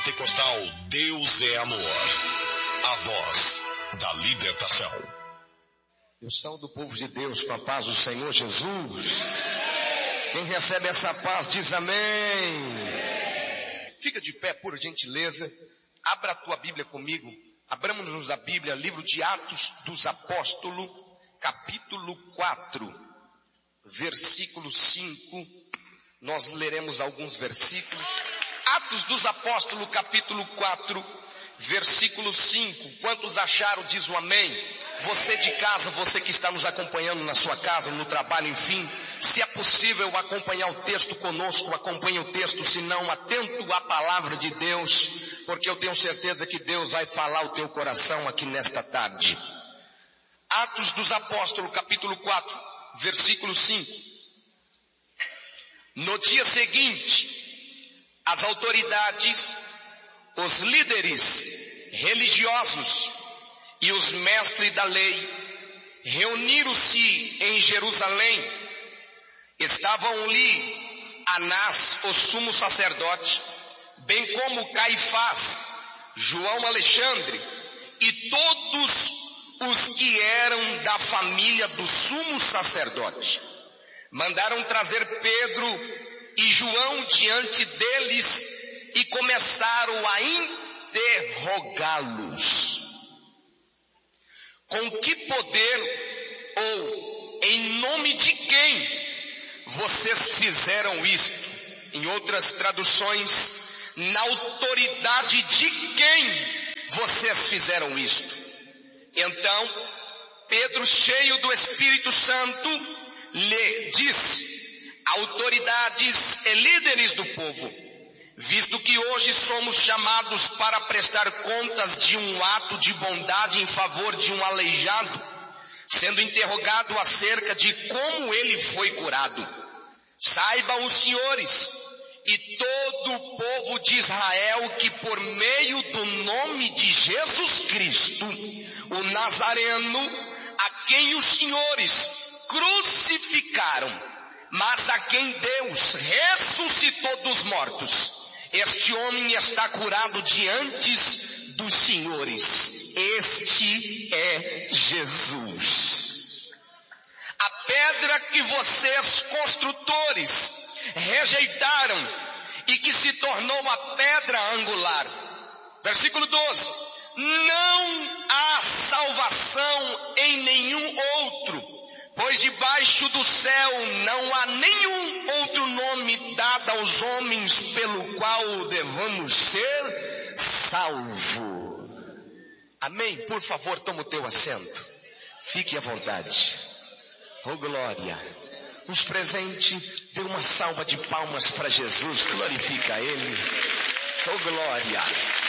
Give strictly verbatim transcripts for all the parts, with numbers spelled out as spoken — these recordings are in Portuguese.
Pentecostal, Deus é amor. A voz da libertação. Eu saúdo do povo de Deus com a paz do Senhor Jesus. Quem recebe essa paz diz amém. Fica de pé, por gentileza. Abra a tua Bíblia comigo. Abramos-nos a Bíblia, livro de Atos dos Apóstolos, capítulo quatro, versículo cinco. Nós leremos alguns versículos. Atos dos Apóstolos, capítulo quatro, versículo cinco. Quantos acharam, diz o amém. Você de casa, você que está nos acompanhando na sua casa, no trabalho, enfim, se é possível acompanhar o texto conosco, acompanhe o texto, se não, atento à palavra de Deus, porque eu tenho certeza que Deus vai falar o teu coração aqui nesta tarde. Atos dos Apóstolos, capítulo quatro, versículo cinco. No dia seguinte, as autoridades, os líderes religiosos e os mestres da lei reuniram-se em Jerusalém. Estavam ali Anás, o sumo sacerdote, bem como Caifás, João Alexandre e todos os que eram da família do sumo sacerdote. Mandaram trazer Pedro e João diante deles e começaram a interrogá-los. Com que poder ou em nome de quem vocês fizeram isto? Em outras traduções, na autoridade de quem vocês fizeram isto? Então, Pedro, cheio do Espírito Santo, lhe disse: autoridades e líderes do povo, visto que hoje somos chamados para prestar contas de um ato de bondade em favor de um aleijado, sendo interrogado acerca de como ele foi curado, saibam os senhores e todo o povo de Israel que por meio do nome de Jesus Cristo, o Nazareno, a quem os senhores crucificaram, mas a quem Deus ressuscitou dos mortos, este homem está curado diante dos senhores. Este é Jesus. A pedra que vocês, construtores, rejeitaram e que se tornou a pedra angular. Versículo doze. Não há salvação em nenhum outro, pois debaixo do céu não há nenhum outro nome dado aos homens pelo qual devamos ser salvos. Amém? Por favor, toma o teu assento. Fique à vontade. Oh glória. Os presentes, dê uma salva de palmas para Jesus. Glorifica Ele. Oh glória.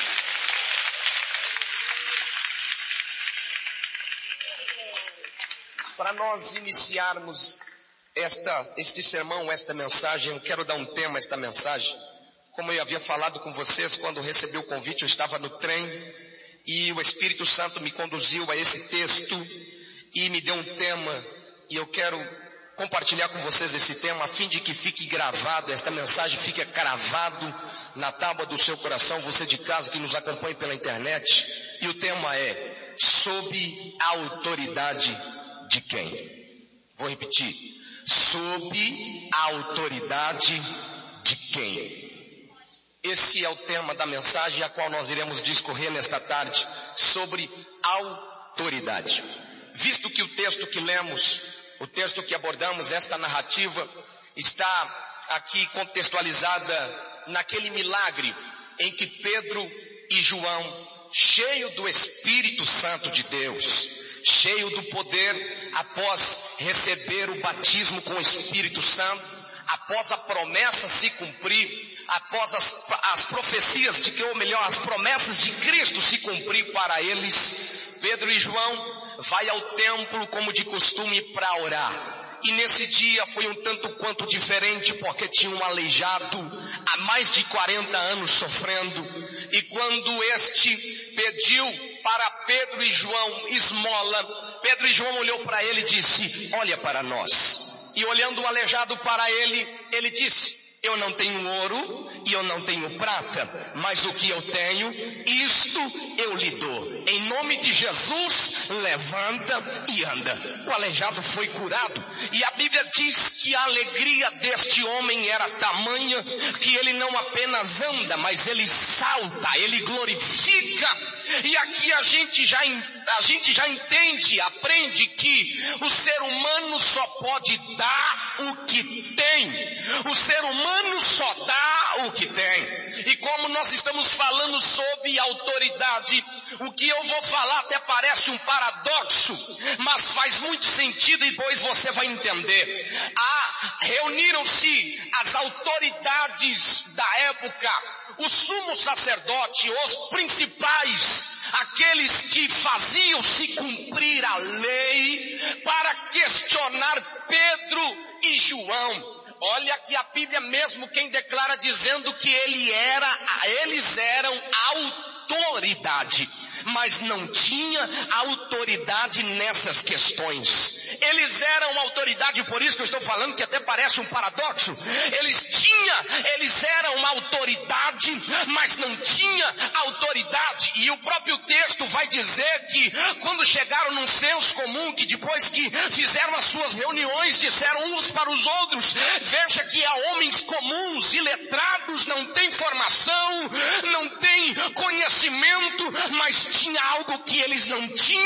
Para nós iniciarmos esta, este sermão, esta mensagem, eu quero dar um tema a esta mensagem. Como eu havia falado com vocês, quando recebi o convite, eu estava no trem e o Espírito Santo me conduziu a esse texto e me deu um tema, e eu quero compartilhar com vocês esse tema a fim de que fique gravado, esta mensagem fique cravado na tábua do seu coração, você de casa que nos acompanha pela internet. E o tema é: sob a autoridade de quem? Vou repetir. Sob a autoridade de quem? Esse é o tema da mensagem a qual nós iremos discorrer nesta tarde, sobre autoridade. Visto que o texto que lemos, o texto que abordamos, esta narrativa, está aqui contextualizada naquele milagre em que Pedro e João, cheio do Espírito Santo de Deus, cheio do poder, após receber o batismo com o Espírito Santo, após a promessa se cumprir, após as, as profecias de que, ou melhor, as promessas de Cristo se cumprir para eles, Pedro e João vai ao templo como de costume para orar. E nesse dia foi um tanto quanto diferente, porque tinha um aleijado há mais de quarenta anos sofrendo. E quando este pediu para Pedro e João esmola, Pedro e João olhou para ele e disse: olha para nós. E olhando o aleijado para ele, ele disse: Eu não tenho ouro e eu não tenho prata, mas o que eu tenho, isto eu lhe dou. Em nome de Jesus, levanta e anda. O aleijado foi curado. E a Bíblia diz que a alegria deste homem era tamanha que ele não apenas anda, mas ele salta, ele glorifica. E aqui a gente já, a gente já entende, aprende que o ser humano só pode dar o que tem. O ser humano só dá o que tem. E como nós estamos falando sobre autoridade, o que eu vou falar até parece um paradoxo, mas faz muito sentido e depois você vai entender. Ah, reuniram-se as autoridades da época, o sumo sacerdote, os principais, aqueles que faziam se cumprir a lei, para questionar Pedro e João. Olha que a Bíblia mesmo quem declara dizendo que ele era, eles eram autoridade, mas não tinha autoridade nessas questões. Eles eram autoridade, por isso que eu estou falando que até parece um paradoxo. Eles tinham, eles eram uma autoridade, mas não tinha autoridade. E o próprio texto vai dizer que quando chegaram num senso comum, que depois que fizeram as suas reuniões, disseram uns para os outros: veja que há homens comuns, iletrados, não têm formação, não têm conhecimento, mas tinha algo que eles não tinham.